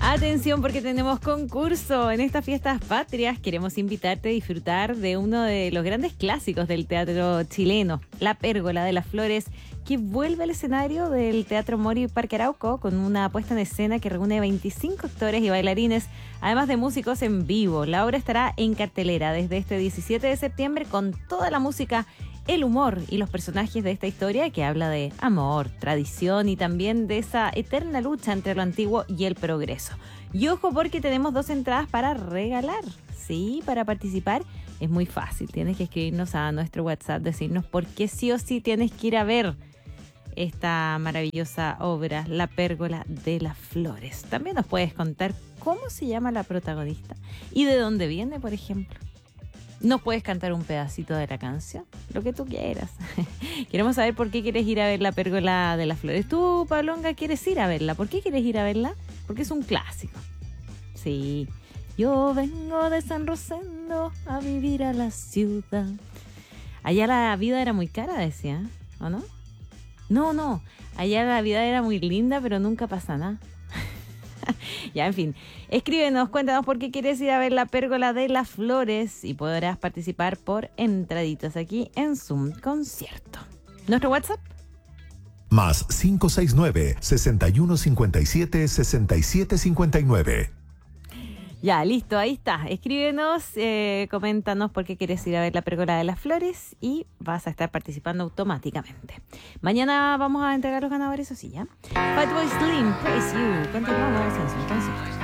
Atención porque tenemos concurso en estas fiestas patrias. Queremos invitarte a disfrutar de uno de los grandes clásicos del teatro chileno, La Pérgola de las Flores, que vuelve al escenario del Teatro Mori Parque Arauco con una puesta en escena que reúne 25 actores y bailarines, además de músicos en vivo. La obra estará en cartelera desde este 17 de septiembre con toda la música, el humor y los personajes de esta historia que habla de amor, tradición y también de esa eterna lucha entre lo antiguo y el progreso. Y ojo porque tenemos 2 entradas para regalar. Sí, para participar es muy fácil. Tienes que escribirnos a nuestro WhatsApp, decirnos por qué sí o sí tienes que ir a ver esta maravillosa obra, La Pérgola de las Flores. También nos puedes contar cómo se llama la protagonista y de dónde viene, por ejemplo. Nos puedes cantar un pedacito de la canción, lo que tú quieras. Queremos saber por qué quieres ir a ver La Pérgola de las Flores. Tú, Pablonga, quieres ir a verla. ¿Por qué quieres ir a verla? Porque es un clásico. Sí. Yo vengo de San Rosendo a vivir a la ciudad. Allá la vida era muy cara, decía, ¿o no? No. Allá la vida era muy linda, pero nunca pasa nada. Ya, en fin, escríbenos, cuéntanos por qué quieres ir a ver La Pérgola de las Flores y podrás participar por entraditas aquí en Zoom Concierto. ¿Nuestro WhatsApp? Más 569-6157-6759. Ya, listo, ahí está. Escríbenos, coméntanos por qué quieres ir a ver La Pérgola de las Flores y vas a estar participando automáticamente. Mañana vamos a entregar los ganadores, o sí, ¿ya? Fatboy Slim, Praise You. Continuamos en Zoom Concierto.